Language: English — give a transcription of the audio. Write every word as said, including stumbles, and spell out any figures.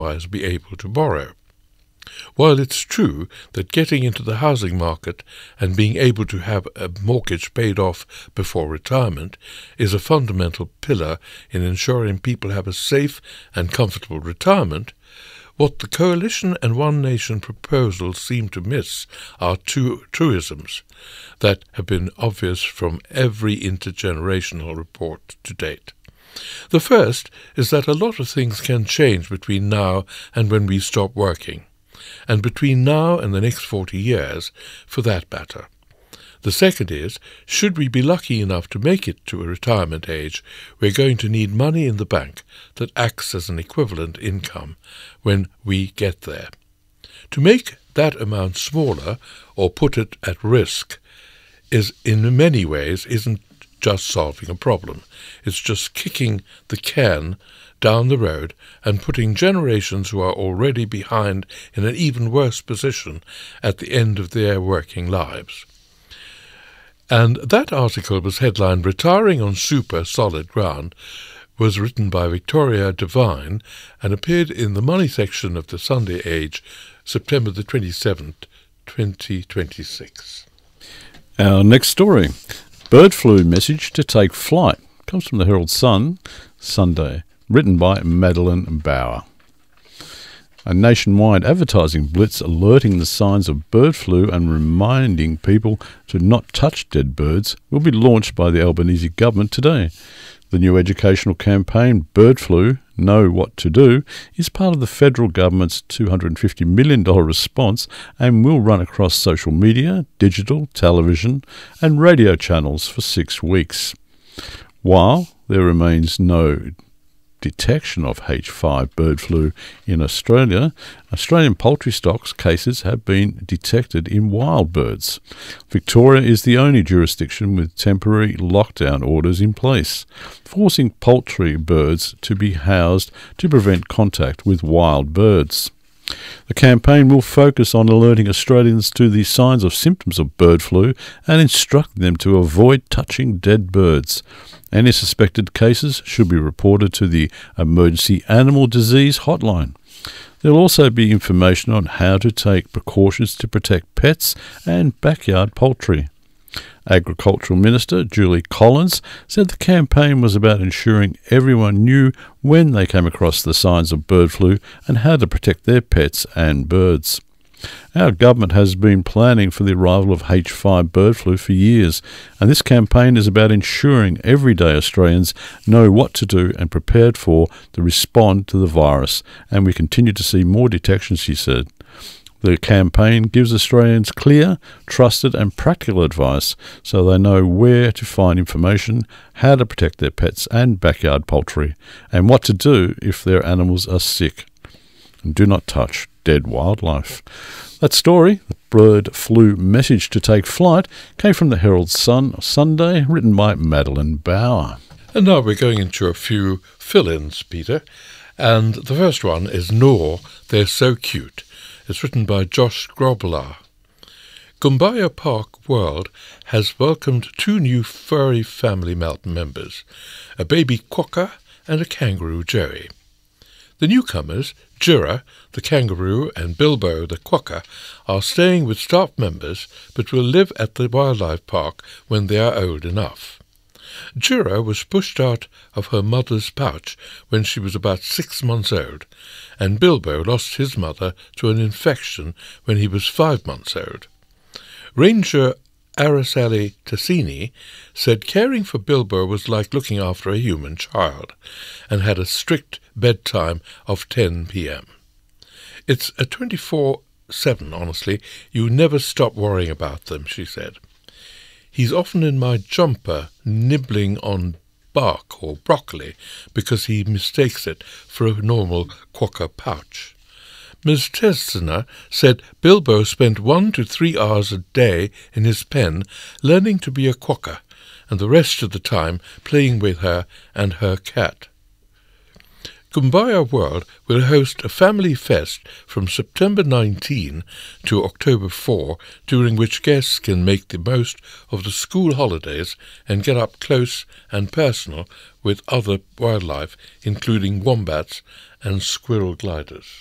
otherwise be able to borrow. While it's true that getting into the housing market and being able to have a mortgage paid off before retirement is a fundamental pillar in ensuring people have a safe and comfortable retirement, what the Coalition and One Nation proposals seem to miss are two truisms that have been obvious from every intergenerational report to date. The first is that a lot of things can change between now and when we stop working, and between now and the next forty years, for that matter. The second is, should we be lucky enough to make it to a retirement age, we're going to need money in the bank that acts as an equivalent income when we get there. To make that amount smaller, or put it at risk, is in many ways isn't just solving a problem. It's just kicking the can down the road and putting generations who are already behind in an even worse position at the end of their working lives. And that article was headlined "Retiring on Super Solid Ground," was written by Victoria Devine and appeared in the Money section of the Sunday Age, September the twenty-seventh, twenty twenty-six. Our next story, bird flu message to take flight, comes from the Herald Sun, Sunday, written by Madeline Bauer. A nationwide advertising blitz alerting the signs of bird flu and reminding people to not touch dead birds will be launched by the Albanese government today. The new educational campaign, Bird Flu, Know What to Do, is part of the federal government's two hundred fifty million dollars response and will run across social media, digital, television and radio channels for six weeks. While there remains no detection of H five bird flu in Australia, Australian poultry stocks cases have been detected in wild birds. Victoria is the only jurisdiction with temporary lockdown orders in place, forcing poultry birds to be housed to prevent contact with wild birds. The campaign will focus on alerting Australians to the signs of symptoms of bird flu and instructing them to avoid touching dead birds. Any suspected cases should be reported to the Emergency Animal Disease Hotline. There will also be information on how to take precautions to protect pets and backyard poultry. Agricultural Minister Julie Collins said the campaign was about ensuring everyone knew when they came across the signs of bird flu and how to protect their pets and birds. Our government has been planning for the arrival of H five bird flu for years, and this campaign is about ensuring everyday Australians know what to do and prepared for to respond to the virus, and we continue to see more detections, she said. The campaign gives Australians clear, trusted and practical advice so they know where to find information, how to protect their pets and backyard poultry, and what to do if their animals are sick. And do not touch dead wildlife. That story, the bird flu message to take flight, came from the Herald Sun Sunday, written by Madeline Bauer. And now we're going into a few fill-ins, Peter. And the first one is Nor, They're So Cute. It's written by Josh Grobler. Gumbaya Park World has welcomed two new furry family members, a baby quokka and a kangaroo Joey. The newcomers, Jura, the kangaroo, and Bilbo, the quokka, are staying with staff members but will live at the wildlife park when they are old enough. Jura was pushed out of her mother's pouch when she was about six months old, and Bilbo lost his mother to an infection when he was five months old. Ranger Araceli Tassini said caring for Bilbo was like looking after a human child, and had a strict bedtime of ten p.m. It's a twenty-four seven, honestly. You never stop worrying about them, she said. He's often in my jumper nibbling on bark or broccoli because he mistakes it for a normal quokka pouch. Miz Tesner said Bilbo spent one to three hours a day in his pen learning to be a quokka, and the rest of the time playing with her and her cat. Kumbaya World will host a family fest from September nineteenth to October fourth, during which guests can make the most of the school holidays and get up close and personal with other wildlife, including wombats and squirrel gliders.